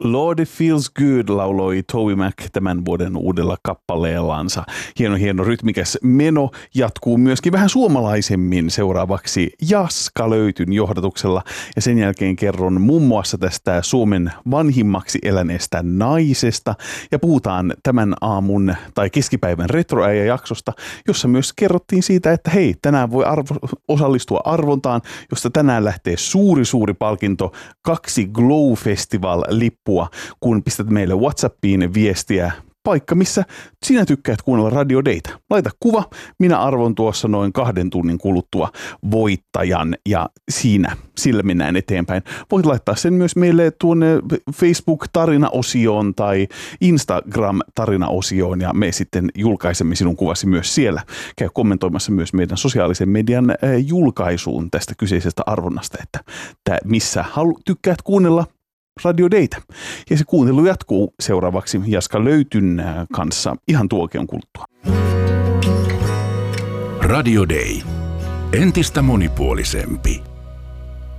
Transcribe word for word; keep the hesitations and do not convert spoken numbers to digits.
Lord It Feels Good lauloi Toby Mac tämän vuoden uudella kappaleellansa. Hieno, hieno rytmikäs meno jatkuu myöskin vähän suomalaisemmin seuraavaksi Jaska Löytyn johdatuksella. Ja sen jälkeen kerron muun muassa tästä Suomen vanhimmaksi eläneestä naisesta. Ja puhutaan tämän aamun tai keskipäivän retroäijä-jaksosta, jossa myös kerrottiin siitä, että hei, tänään voi arvo, osallistua arvontaan, josta tänään lähtee suuri, suuri palkinto, kaksi Glow Festival-lippua, kun pistät meille WhatsAppiin viestiä, paikka missä sinä tykkäät kuunnella Radio Dayta. Laita kuva, minä arvon tuossa noin kahden tunnin kuluttua voittajan ja siinä, sillä mennään eteenpäin. Voit laittaa sen myös meille tuonne Facebook-tarina-osioon tai Instagram-tarina-osioon ja me sitten julkaisemme sinun kuvasi myös siellä. Käy kommentoimassa myös meidän sosiaalisen median äh, julkaisuun tästä kyseisestä arvonnasta, että tää, missä halu, tykkäät kuunnella Radio Dayta. Ja se kuuntelu jatkuu seuraavaksi Jaska Löytyn kanssa ihan tuokeon kuluttua. Radio Day. Entistä monipuolisempi.